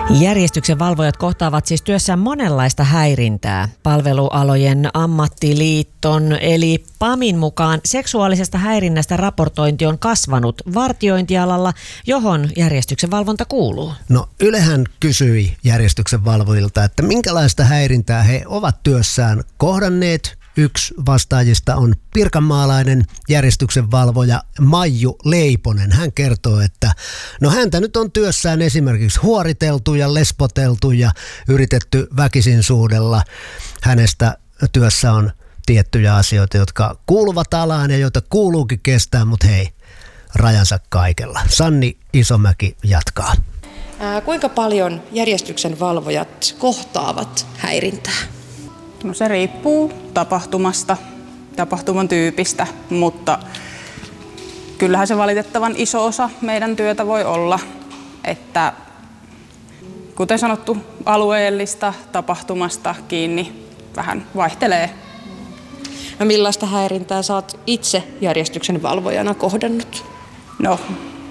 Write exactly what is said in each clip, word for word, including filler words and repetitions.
Järjestyksen valvojat kohtaavat siis työssään monenlaista häirintää. Palvelualojen ammattiliiton eli PAMin mukaan seksuaalisesta häirinnästä raportointi on kasvanut vartiointialalla, johon järjestyksen valvonta kuuluu. No Ylehän kysyi järjestyksen valvojilta, että minkälaista häirintää he ovat työssään kohdanneet. Yksi vastaajista on pirkanmaalainen järjestyksen valvoja Maiju Leiponen. Hän kertoo, että no häntä nyt on työssään esimerkiksi huoriteltu ja lespoteltu ja yritetty väkisin suudella. Hänestä työssä on tiettyjä asioita, jotka kuuluvat alaan ja joita kuuluukin kestää, mutta hei, rajansa kaikella. Sanni Isomäki jatkaa. Ää, kuinka paljon järjestyksen valvojat kohtaavat häirintää? No se riippuu tapahtumasta, tapahtuman tyypistä, mutta kyllähän se valitettavan iso osa meidän työtä voi olla, että kuten sanottu, alueellista tapahtumasta kiinni vähän vaihtelee. No millaista häirintää sä oot itse järjestyksen valvojana kohdannut? No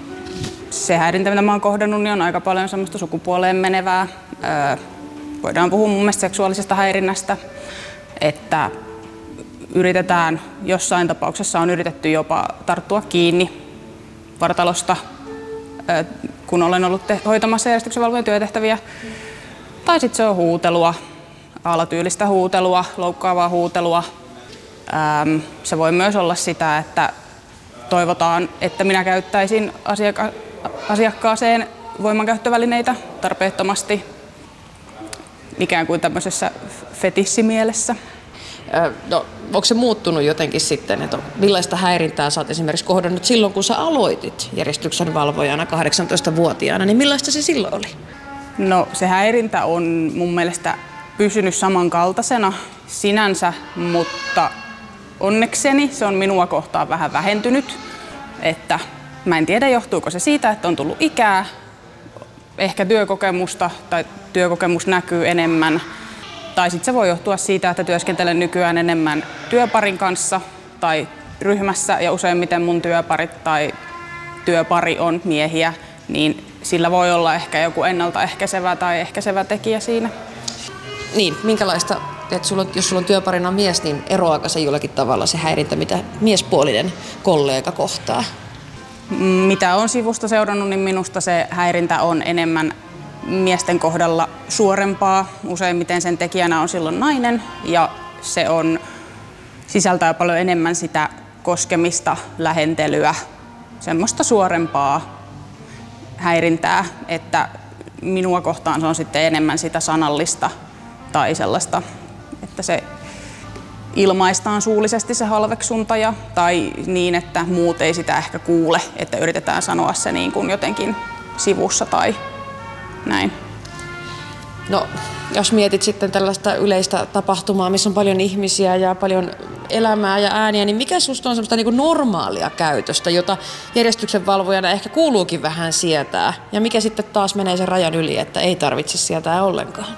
se häirintä, mitä mä oon kohdannut, niin on aika paljon semmoista sukupuoleen menevää. Öö, voidaan puhua mun mielestä seksuaalisesta häirinnästä, että yritetään, jossain tapauksessa on yritetty jopa tarttua kiinni vartalosta, kun olen ollut te- hoitamassa järjestyksen valvojan työtehtäviä. Tai sitten se on huutelua, alatyylistä huutelua, loukkaavaa huutelua. Ähm, se voi myös olla sitä, että toivotaan, että minä käyttäisin asiakka- asiakkaaseen voimankäyttövälineitä tarpeettomasti, ikään kuin tämmöisessä fetissimielessä. No, onko se muuttunut jotenkin sitten, että millaista häirintää sä oot esimerkiksi kohdannut silloin, kun sä aloitit järjestyksen valvojana kahdeksantoistavuotiaana, niin millaista se silloin oli? No se häirintä on mun mielestä pysynyt samankaltaisena sinänsä, mutta onnekseni se on minua kohtaan vähän vähentynyt, että mä en tiedä johtuuko se siitä, että on tullut ikää, ehkä työkokemusta tai työkokemus näkyy enemmän. Tai sitten se voi johtua siitä, että työskentelen nykyään enemmän työparin kanssa tai ryhmässä ja useimmiten mun työparit tai työpari on miehiä, niin sillä voi olla ehkä joku ennaltaehkäisevä tai ehkäisevä tekijä siinä. Niin, minkälaista, että sulla on, jos sulla on työparina mies, niin eroaako se jollakin tavalla se häirintä, mitä miespuolinen kollega kohtaa? Mitä on sivusta seurannut, niin minusta se häirintä on enemmän miesten kohdalla suorempaa. Useimmiten sen tekijänä on silloin nainen ja se on, sisältää paljon enemmän sitä koskemista, lähentelyä, semmoista suorempaa häirintää, että minua kohtaan se on sitten enemmän sitä sanallista tai sellaista, että se ilmaistaan suullisesti se halveksunta ja, tai niin, että muut ei sitä ehkä kuule, että yritetään sanoa se niin kuin jotenkin sivussa tai näin. No, jos mietit sitten tällaista yleistä tapahtumaa, missä on paljon ihmisiä ja paljon elämää ja ääniä, niin mikä susta on semmoista niin kuin normaalia käytöstä, jota järjestyksen valvojana ehkä kuuluukin vähän sietää, ja mikä sitten taas menee sen rajan yli, että ei tarvitse sietää ollenkaan?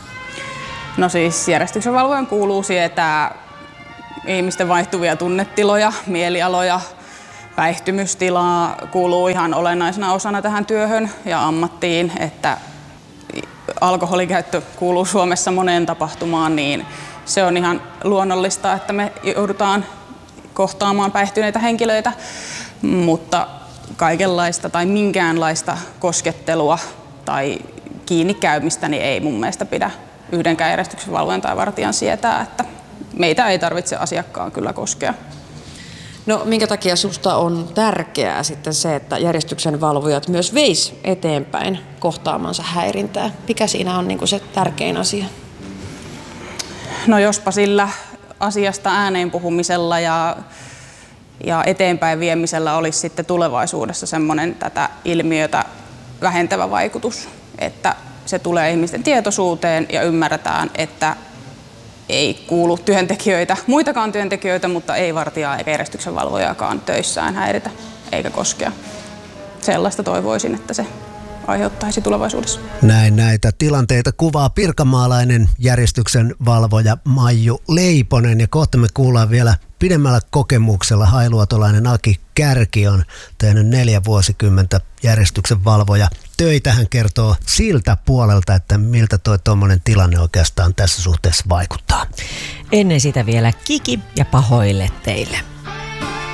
No siis järjestyksen valvojan kuuluu sietää ihmisten vaihtuvia tunnetiloja, mielialoja, päihtymystilaa kuuluu ihan olennaisena osana tähän työhön ja ammattiin, että alkoholikäyttö kuuluu Suomessa moneen tapahtumaan, niin se on ihan luonnollista, että me joudutaan kohtaamaan päihtyneitä henkilöitä, mutta kaikenlaista tai minkäänlaista koskettelua tai kiinnikäymistä niin ei mun mielestä pidä yhdenkään järjestyksen valvojan tai vartijan sietää, että meitä ei tarvitse asiakkaan kyllä koskea. No minkä takia susta on tärkeää sitten se, että järjestyksen valvojat myös veis eteenpäin kohtaamansa häirintää? Mikä siinä on niin kuin se tärkein asia? No jospa sillä asiasta ääneen puhumisella ja, ja eteenpäin viemisellä olisi sitten tulevaisuudessa semmoinen tätä ilmiötä vähentävä vaikutus, että se tulee ihmisten tietoisuuteen ja ymmärretään, että ei kuulu työntekijöitä, muitakaan työntekijöitä, mutta ei vartijaa eikä järjestyksen valvojaakaan töissään häiritä eikä koskea. Sellaista toivoisin, että se aiheuttaisi tulevaisuudessa. Näin näitä tilanteita kuvaa pirkanmaalainen järjestyksen valvoja Maiju Leiponen, ja kohta me kuullaan vielä pidemmällä kokemuksella hailuotolainen Aki Kärki on tehnyt neljä vuosikymmentä järjestyksen valvoja töitä hän kertoo siltä puolelta, että miltä toi tuommoinen tilanne oikeastaan tässä suhteessa vaikuttaa. Ennen sitä vielä Kiki ja pahoille teille.